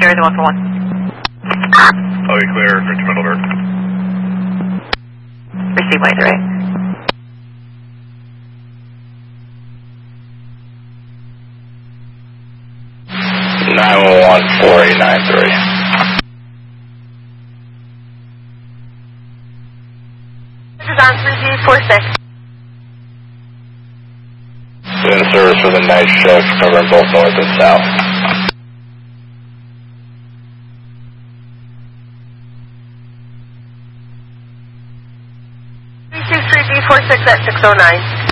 carry the 141. Okay, clear for Middleburg. Receive white, right? (911) 4893. This is on 3G46. Doing service for the night shift, covering both north and south. G46 at 609.